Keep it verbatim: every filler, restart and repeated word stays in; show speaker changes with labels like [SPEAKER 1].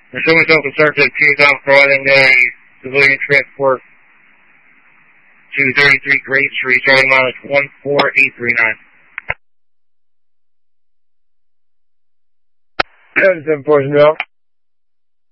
[SPEAKER 1] Pursuing Open Circuit, Keys out providing a civilian transport to thirty-three Great Street, starting mileage one four eight three nine.
[SPEAKER 2] seven seven four,